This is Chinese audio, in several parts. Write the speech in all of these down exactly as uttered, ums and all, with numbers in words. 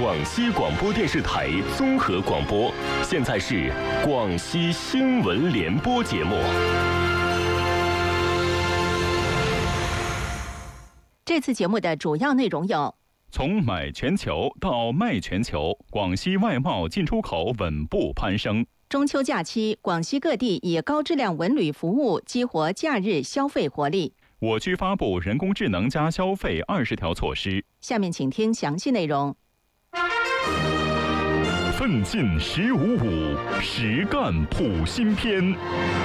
广西广播电视台综合广播，现在是广西新闻联播节目。 这次节目的主要内容有： 从买全球到卖全球，广西外贸进出口稳步攀升。 中秋假期，广西各地以高质量文旅服务激活假日消费活力。 我区发布人工智能加消费二十条措施。 下面请听详细内容。 奋进十五五，实干谱新篇。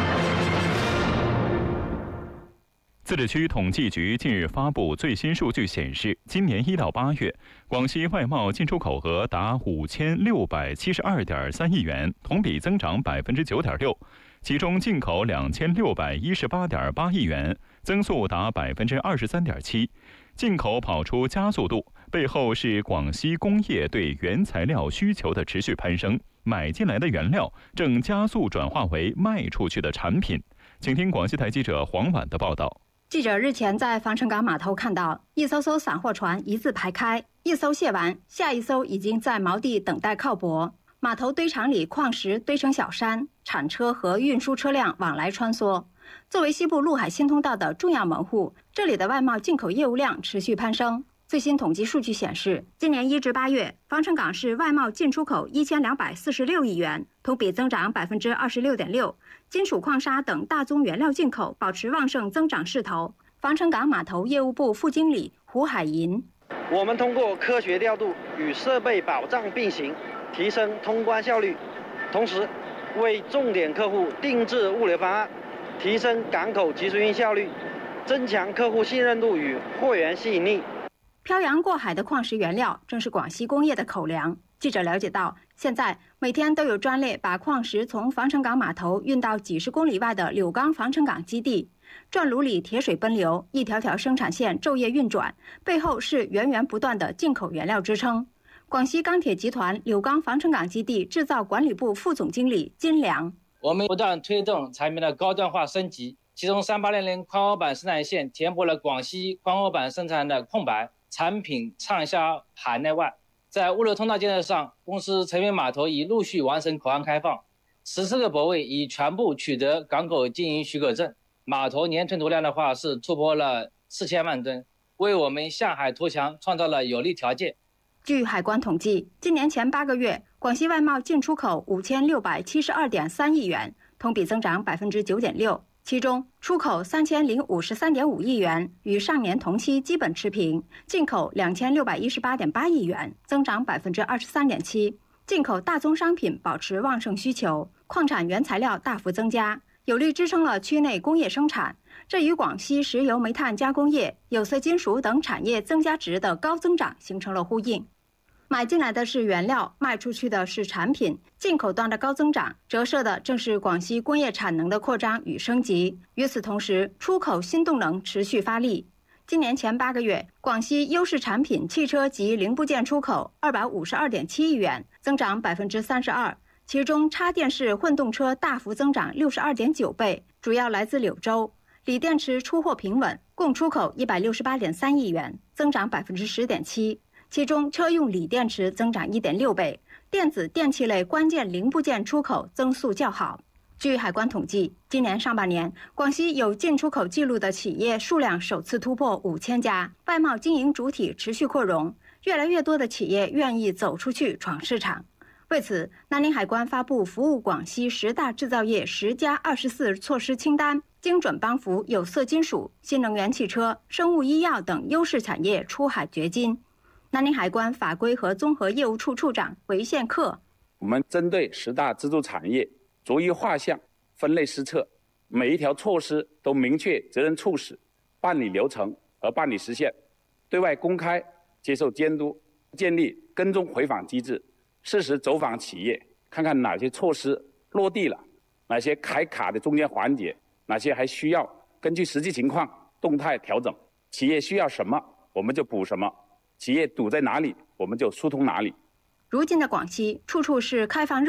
自治区统计局近日发布最新数据显示，今年一到八月，广西外贸进出口额达五千六百七十二点三亿元，同比增长百分之九点六。其中进口两千六百一十八点八亿元，增速达百分之二十三点七。进口跑出加速度，背后是广西工业对原材料需求的持续攀升，买进来的原料正加速转化为卖出去的产品。请听广西台记者黄婉的报道。 记者日前在防城港码头看到一艘艘散货船一字排开，一艘卸完，下一艘已经在锚地等待靠泊。码头堆场里矿石堆成小山，铲车和运输车辆往来穿梭。作为西部陆海新通道的重要门户，这里的外贸进口业务量持续攀升。最新统计数据显示，今年一至八月，防城港市外贸进出口一千两百四十六亿元，同比增长百分之二十六点六。金属矿砂等大宗原料进口保持旺盛增长势头。防城港码头业务部副经理胡海银： 我们通过科学调度与设备保障并行，提升通关效率，同时为重点客户定制物流方案，提升港口集运效率，增强客户信任度与货源吸引力。 漂洋过海的矿石原料正是广西工业的口粮。记者了解到，现在每天都有专列把矿石从防城港码头运到几十公里外的柳岗防城港基地，转炉里铁水奔流，一条条生产线昼夜运转，背后是源源不断的进口原料支撑。广西钢铁集团柳岗防城港基地制造管理部副总经理金良： 我们不断推动产品的高端化升级，其中三八零零矿欧板生产线填补了广西矿欧板生产的空白，产品畅销海内外。在物流通道建设上，公司成品码头已陆续完成口岸开放，十四个泊位已全部取得港口经营许可证，码头年吞吐量的话是突破了四千万吨，为我们向海图强创造了有利条件。 据海关统计，今年前八个月，广西外贸进出口五千六百七十二点三亿元，同比增长百分之九点六。其中，出口三千零五十三点五亿元，与上年同期基本持平；进口两千六百一十八点八亿元，增长百分之二十三点七。进口大宗商品保持旺盛需求，矿产原材料大幅增加，有力支撑了区内工业生产。这与广西石油煤炭加工业、有色金属等产业增加值的高增长形成了呼应。买进来的是原料，卖出去的是产品，进口端的高增长折射的正是广西工业产能的扩张与升级。与此同时，出口新动能持续发力。今年前八个月，广西优势产品汽车及零部件出口二百五十二点七亿元，增长百分之三十二，其中插电式混动车大幅增长六十二点九倍，主要来自柳州。锂电池出货平稳，共出口一百六十八点三亿元，增长百分之十点七。其中车用锂电池增长 一点六倍，电子电器类关键零部件出口增速较好。据海关统计，今年上半年，广西有进出口记录的企业数量首次突破五千家，外贸经营主体持续扩容，越来越多的企业愿意走出去闯市场。为此，南宁海关发布服务广西十大制造业十加二十四措施清单，精准帮扶有色金属、新能源汽车、生物医药等优势产业出海掘金。南宁海关法规和综合业务处处长韦宪克： 我们针对十大支柱产业逐一画像，分类施策，每一条措施都明确责任促使、办理流程和办理实现，对外公开接受监督，建立跟踪回访机制，适时走访企业，看看哪些措施落地了，哪些还卡的中间环节，哪些还需要根据实际情况动态调整。企业需要什么，我们就补什么。企业堵在哪里，我们就疏通哪里。 如今的广西，处处是开放热